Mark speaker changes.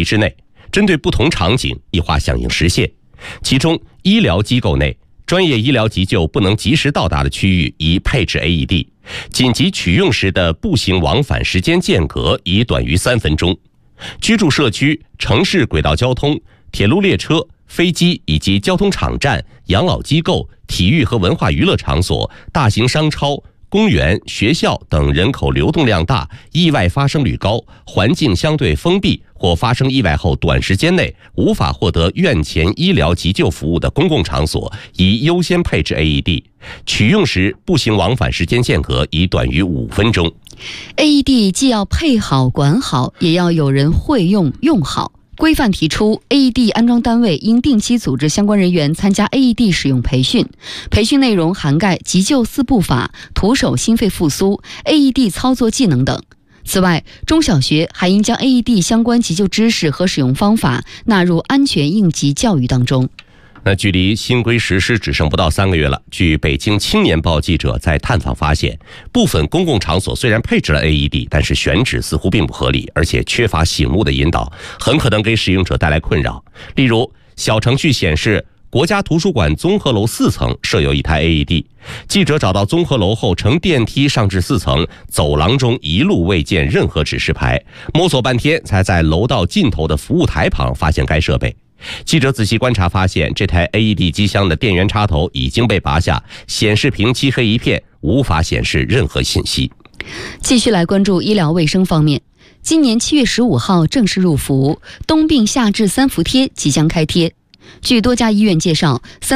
Speaker 1: 里之内，针对不同场景一化响应实现。其中，医疗机构内专业医疗急救不能及时到达的区域宜配置 AED， 紧急取用时的步行往返时间间隔宜短于3分钟。居住社区、城市轨道交通、铁路列车、飞机以及交通场站、养老机构、体育和文化娱乐场所、大型商超、公园、学校等人口流动量大、意外发生率高、环境相对封闭或发生意外后短时间内无法获得院前医疗急救服务的公共场所，宜优先配置 AED。取用时步行往返时间间隔宜短于5分钟。
Speaker 2: AED 既要配好管好，也要有人会用用好。规范提出 ，AED 安装单位应定期组织相关人员参加 AED 使用培训，培训内容涵盖急救4步法、徒手心肺复苏、AED 操作技能等。此外，中小学还应将 AED 相关急救知识和使用方法纳入安全应急教育当中。
Speaker 1: 那距离新规实施只剩不到3个月了。据北京青年报记者在探访发现，部分公共场所虽然配置了 AED， 但是选址似乎并不合理，而且缺乏醒目的引导，很可能给使用者带来困扰。例如，小程序显示国家图书馆综合楼4层设有一台 AED， 记者找到综合楼后乘电梯上至4层，走廊中一路未见任何指示牌，摸索半天才在楼道尽头的服务台旁发现该设备。记者仔细观察发现，这台 AED 机箱的电源插头已经被拔下，显示屏漆黑一片，无法显示任何信息。
Speaker 2: 继续来关注医疗卫生方面，今年7月15号正式入伏，冬病夏治3伏贴即将开贴。据多家医院介绍，